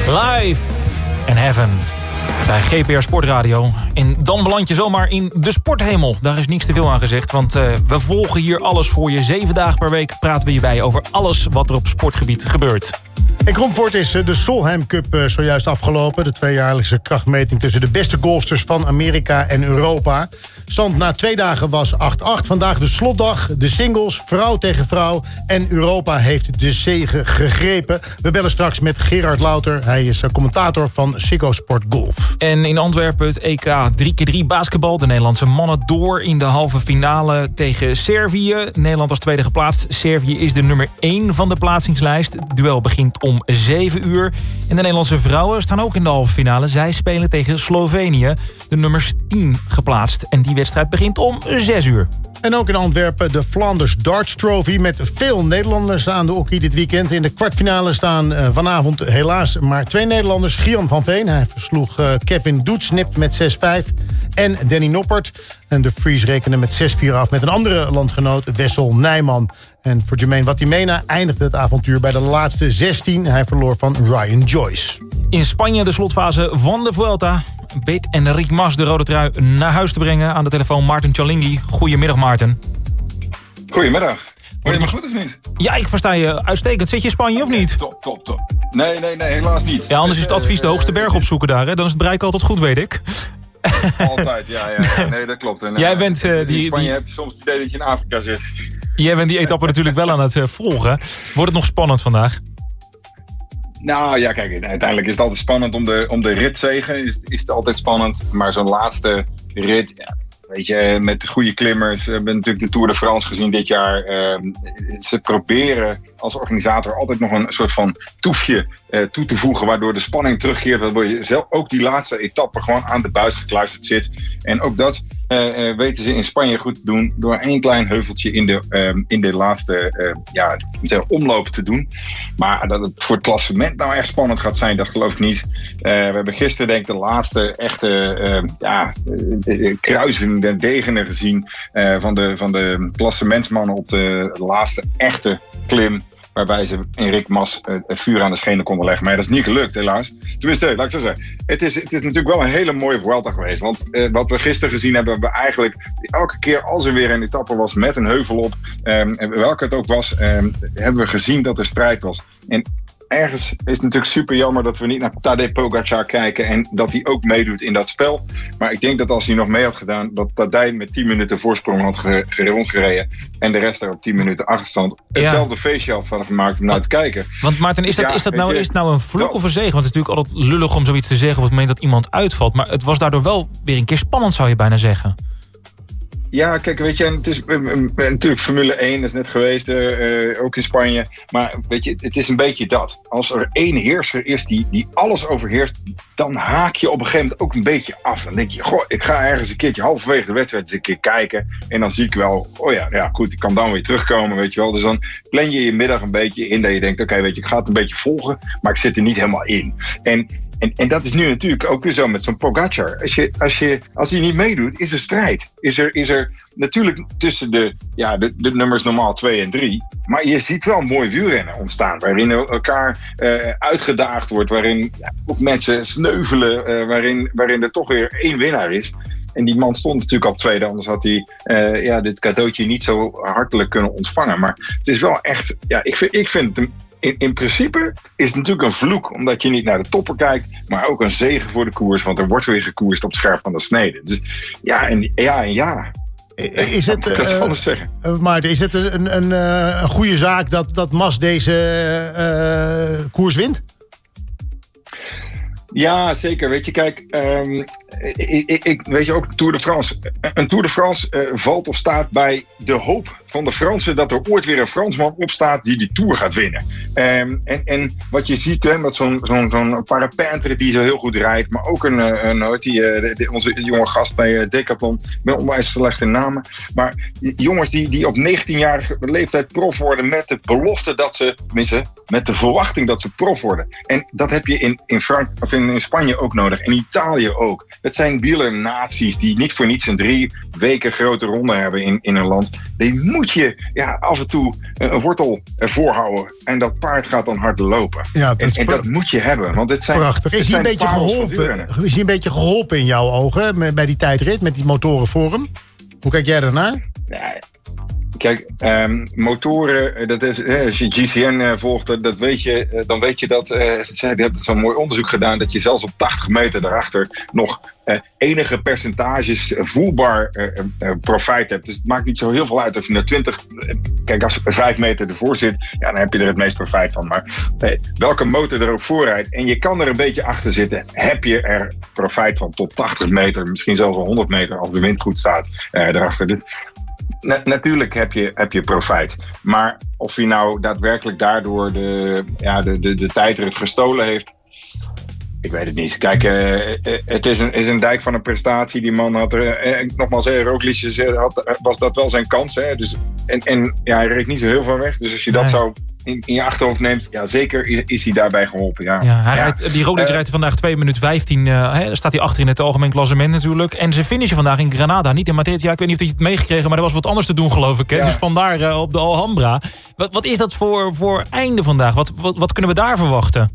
Live in Heaven bij GPR Sportradio. En dan beland je zomaar in de sporthemel. Daar is niks te veel aan gezegd, want we volgen hier alles voor je. 7 dagen per week praten we hierbij over alles wat er op sportgebied gebeurt. In Kromvoort is de Solheim Cup zojuist afgelopen. De 2-jaarlijkse krachtmeting tussen de beste golfsters van Amerika en Europa. Stand na 2 dagen was 8-8. Vandaag de slotdag, de singles, vrouw tegen vrouw. En Europa heeft de zege gegrepen. We bellen straks met Gerard Louter. Hij is commentator van Ziggo Sport Golf. En in Antwerpen het EK 3x3 basketbal. De Nederlandse mannen door in de halve finale tegen Servië. Nederland als tweede geplaatst. Servië is de nummer 1 van de plaatsingslijst. Het duel begint om 7 uur. En de Nederlandse vrouwen staan ook in de halve finale. Zij spelen tegen Slovenië, de nummers 10 geplaatst. En die wedstrijd begint om 6 uur. En ook in Antwerpen de Flanders Darts Trophy met veel Nederlanders aan de okkie dit weekend. In de kwartfinale staan vanavond helaas maar 2 Nederlanders. Gian van Veen, hij versloeg Kevin Doetsnip met 6-5. En Danny Noppert. En de Fries rekenen met 6-4 af met een andere landgenoot, Wessel Nijman. En voor Jermaine Watimena eindigde het avontuur bij de laatste 16. Hij verloor van Ryan Joyce. In Spanje de slotfase van de Vuelta. Weet Enric Mas de rode trui naar huis te brengen. Aan de telefoon Maarten Cialinghi. Goedemiddag Maarten. Goedemiddag. Hoor je me goed of niet? Ja, ik versta je uitstekend. Zit je in Spanje of niet? Top. Nee, helaas niet. Ja, anders is het advies de hoogste berg opzoeken daar. Hè? Dan is het bereik altijd goed, weet ik. Altijd, ja. Nee, dat klopt. En, jij bent, in Spanje heb je soms het idee dat je in Afrika zit. Jij bent die etappe natuurlijk wel aan het volgen. Wordt het nog spannend vandaag? Nou ja, kijk, uiteindelijk is het altijd spannend om de ritzegen. Is het altijd spannend. Maar zo'n laatste rit, ja, weet je, met de goede klimmers. We hebben natuurlijk de Tour de France gezien dit jaar. Ze proberen als organisator altijd nog een soort van toefje toe te voegen, waardoor de spanning terugkeert. Waardoor je zelf ook die laatste etappe gewoon aan de buis gekluisterd zit. En ook dat weten ze in Spanje goed te doen door 1 klein heuveltje in de laatste omloop te doen. Maar dat het voor het klassement nou echt spannend gaat zijn, dat geloof ik niet. We hebben gisteren denk ik de laatste echte kruising der degenen gezien van de klassementsmannen op de laatste echte klim, waarbij ze Enric Mas het vuur aan de schenen konden leggen. Maar dat is niet gelukt, helaas. Tenminste, laat ik zo zeggen. Het is natuurlijk wel een hele mooie Vuelta geweest. Want wat we gisteren gezien hebben, hebben we eigenlijk elke keer als er weer een etappe was met een heuvel op, welke het ook was, hebben we gezien dat er strijd was. En ergens is het natuurlijk super jammer dat we niet naar Tadej Pogačar kijken en dat hij ook meedoet in dat spel. Maar ik denk dat als hij nog mee had gedaan, dat Tadej met 10 minuten voorsprong had rondgereden en de rest er op 10 minuten achterstand hetzelfde feestje had van gemaakt om naar te kijken. Want Maarten, is het nou een vloek of een zegen? Want het is natuurlijk altijd lullig om zoiets te zeggen op het moment dat iemand uitvalt. Maar het was daardoor wel weer een keer spannend, zou je bijna zeggen. Ja, kijk, weet je, het is natuurlijk Formule 1, dat is net geweest, ook in Spanje. Maar weet je, het is een beetje dat. Als er 1 heerser is die alles overheerst, dan haak je op een gegeven moment ook een beetje af. Dan denk je, goh, ik ga ergens een keertje halverwege de wedstrijd eens een keer kijken. En dan zie ik wel, goed, ik kan dan weer terugkomen, weet je wel. Dus dan plan je middag een beetje in dat je denkt, oké, weet je, ik ga het een beetje volgen, maar ik zit er niet helemaal in. En dat is nu natuurlijk ook weer zo met zo'n Pogačar. Als hij niet meedoet, is er strijd. Is er natuurlijk tussen de nummers normaal 2 en 3. Maar je ziet wel een mooi wielrennen ontstaan. Waarin elkaar uitgedaagd wordt. Waarin ook mensen sneuvelen. Waarin er toch weer 1 winnaar is. En die man stond natuurlijk al tweede. Anders had hij dit cadeautje niet zo hartelijk kunnen ontvangen. Maar het is wel echt... Ja, ik vind het... In principe is het natuurlijk een vloek, omdat je niet naar de topper kijkt, maar ook een zegen voor de koers, want er wordt weer gekoerst op het scherp van de snede. Dus ja. Is het, dat is anders zeggen. Maarten, is het een goede zaak dat Mas deze koers wint? Ja, zeker. Weet je, kijk, weet je ook Tour de France. Een Tour de France valt of staat bij de hoop van de Fransen dat er ooit weer een Fransman opstaat die Tour gaat winnen. En wat je ziet, met zo'n parapente die zo heel goed rijdt, maar ook onze jonge gast bij Decathlon, met onwijs slechte namen. Maar jongens die op 19-jarige leeftijd prof worden met de belofte dat ze, tenminste, met de verwachting dat ze prof worden. En dat heb je in Spanje ook nodig. En Italië ook. Het zijn wielernaties die niet voor niets een 3 weken grote ronde hebben in een land. Die moet je af en toe een wortel ervoor houden. En dat paard gaat dan harder lopen. Ja, en dat moet je hebben. Want het zijn, prachtig. Is hij een beetje geholpen in jouw ogen bij die tijdrit met die motoren voor hem? Hoe kijk jij daarnaar? Ja, kijk, motoren, dat is, als je GCN volgt, dat weet je, dan weet je dat... zij hebben zo'n mooi onderzoek gedaan dat je zelfs op 80 meter daarachter nog enige percentages voelbaar profijt hebt. Dus het maakt niet zo heel veel uit of je naar 20... Kijk, als je 5 meter ervoor zit, dan heb je er het meest profijt van. Maar welke motor er ook voorrijdt en je kan er een beetje achter zitten, heb je er profijt van tot 80 meter, misschien zelfs wel 100 meter als de wind goed staat daarachter. Natuurlijk heb je profijt. Maar of hij nou daadwerkelijk daardoor de tijdrit gestolen heeft, ik weet het niet. Kijk, het is een dijk van een prestatie. Die man had nogmaals, Roglic was dat wel zijn kans. Hè? Dus, en hij reed niet zo heel ver weg. Dus als je dat zo in je achterhoofd neemt, zeker is hij daarbij geholpen. Die Roglic rijdt vandaag 2 minuten 15. Staat hij achter in het algemeen klassement natuurlijk. En ze finishen vandaag in Granada. Niet in Madrid. Ja, ik weet niet of je het meegekregen, maar er was wat anders te doen, geloof ik. Hè? Dus vandaar op de Alhambra. Wat is dat voor einde vandaag? Wat kunnen we daar verwachten?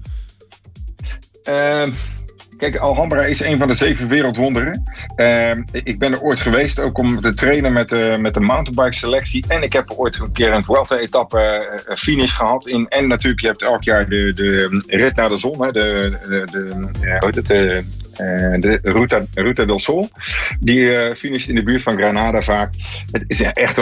Kijk, Alhambra is een van de 7 wereldwonderen. Ik ben er ooit geweest, ook om te trainen met de mountainbike selectie. En ik heb ooit een keer een Vuelta-etappe finish gehad. En natuurlijk, je hebt elk jaar de rit naar de zon. Hè, de Ruta del Sol. Die finisht in de buurt van Granada vaak. Het is echt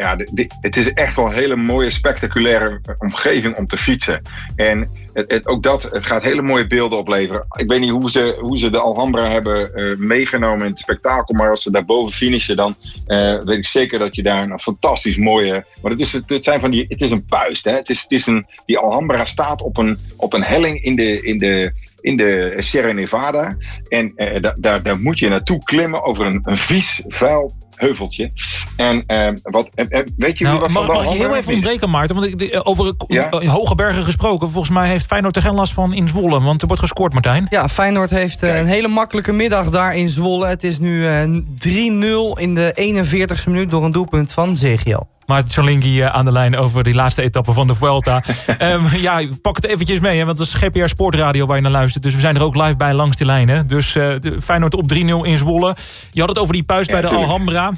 wel een hele mooie, spectaculaire omgeving om te fietsen. En het gaat hele mooie beelden opleveren. Ik weet niet hoe ze de Alhambra hebben meegenomen in het spektakel. Maar als ze daarboven finishen, dan weet ik zeker dat je daar een fantastisch mooie... Maar het is een puist. Hè? Die Alhambra staat op een helling in de Sierra Nevada. En daar moet je naartoe klimmen over een vies, vuil heuveltje. En weet je wie was van de Alhambra? Mag je heel even ontbreken, Maarten? Want over hoge bergen gesproken. Volgens mij heeft Feyenoord er geen last van in Zwolle. Want er wordt gescoord, Martijn. Ja, Feyenoord heeft een hele makkelijke middag daar in Zwolle. Het is nu 3-0 in de 41ste minuut door een doelpunt van Zegiel. Maarten Tjerlinky aan de lijn over die laatste etappe van de Vuelta. Pak het eventjes mee, hè, want dat is GPR Sportradio waar je naar luistert. Dus we zijn er ook live bij langs de lijn. Hè. Dus Feyenoord op 3-0 in Zwolle. Je had het over die puist bij de Alhambra.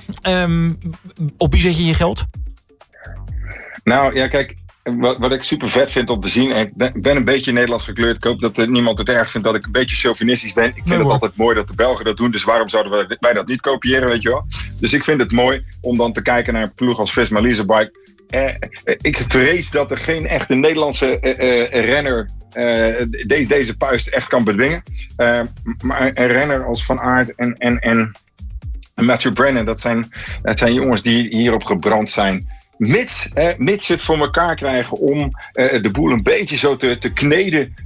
Op wie zet je je geld? Nou, ja, kijk... Wat ik super vet vind om te zien, ik ben een beetje Nederlands gekleurd. Ik hoop dat niemand het erg vindt dat ik een beetje chauvinistisch ben. Ik vind het altijd mooi dat de Belgen dat doen, dus waarom zouden wij dat niet kopiëren, weet je wel? Dus ik vind het mooi om dan te kijken naar een ploeg als Visma Leasebike. Ik vrees dat er geen echte Nederlandse renner deze puist echt kan bedwingen. Maar een renner als Van Aert en Matthew Brennan, dat zijn jongens die hierop gebrand zijn. Mits ze het voor elkaar krijgen om de boel een beetje zo te kneden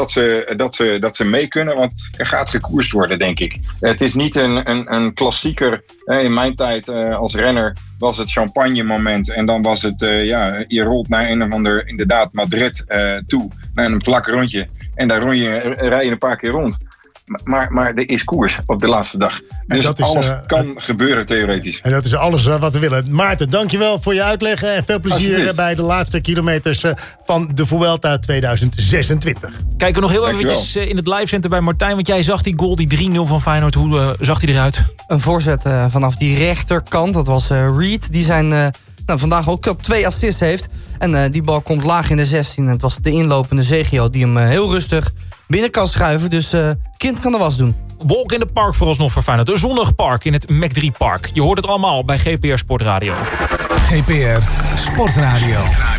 dat ze mee kunnen. Want er gaat gekoerst worden, denk ik. Het is niet een klassieker. In mijn tijd als renner was het champagne moment. En dan was het, je rolt naar een of ander, inderdaad, Madrid toe. Naar een vlak rondje. En daar rij je een paar keer rond. Maar er is koers op de laatste dag. Dus alles kan gebeuren theoretisch. En dat is alles wat we willen. Maarten, dankjewel voor je uitleg. En veel plezier bij de laatste kilometers van de Vuelta 2026. Kijken we nog heel eventjes in het livecenter bij Martijn. Want jij zag die goal, die 3-0 van Feyenoord. Hoe zag die eruit? Een voorzet vanaf die rechterkant. Dat was Reed. Die zijn... vandaag ook op 2 assists heeft. En die bal komt laag in de 16. Het was de inlopende Zegio die hem heel rustig binnen kan schuiven. Dus kind kan de was doen. Walk in the Park vooralsnog voor Feyenoord. Een zonnig park in het Mac3 Park. Je hoort het allemaal bij GPR Sportradio. GPR Sportradio.